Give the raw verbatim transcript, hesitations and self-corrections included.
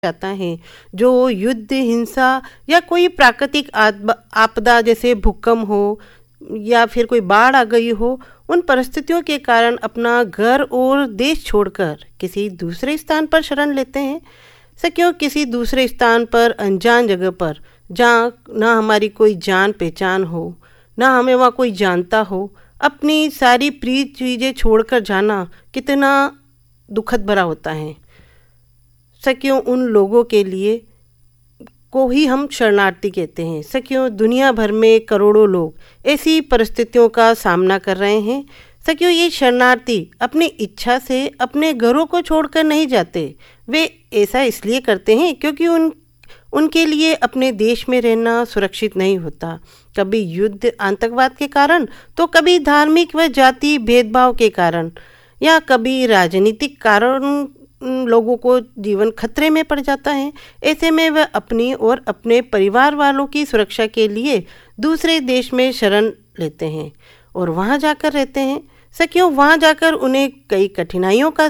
जाता है जो युद्ध, हिंसा या कोई प्राकृतिक आद- आपदा जैसे भूकंप हो या फिर कोई बाढ़ आ गई हो, उन परिस्थितियों के कारण अपना घर और देश छोड़कर किसी दूसरे स्थान पर शरण लेते हैं। सक्यों किसी दूसरे स्थान पर, अनजान जगह पर, जहाँ ना हमारी कोई जान पहचान हो, ना हमें वहाँ कोई जानता हो, अपनी सारी प्रिय चीज़ें छोड़कर जाना कितना दुखद भरा होता है। सक्यों उन लोगों के लिए को ही हम शरणार्थी कहते हैं। सखियों, दुनिया भर में करोड़ों लोग ऐसी परिस्थितियों का सामना कर रहे हैं। सखियों, ये शरणार्थी अपनी इच्छा से अपने घरों को छोड़कर नहीं जाते। वे ऐसा इसलिए करते हैं क्योंकि उन उनके लिए अपने देश में रहना सुरक्षित नहीं होता। कभी युद्ध, आतंकवाद के कारण, तो कभी धार्मिक व जाति भेदभाव के कारण, या कभी राजनीतिक कारण उन लोगों को जीवन खतरे में पड़ जाता है। ऐसे में वह अपनी और अपने परिवार वालों की सुरक्षा के लिए दूसरे देश में शरण लेते हैं और वहां जाकर रहते हैं। सखियों, वहां जाकर उन्हें कई कठिनाइयों का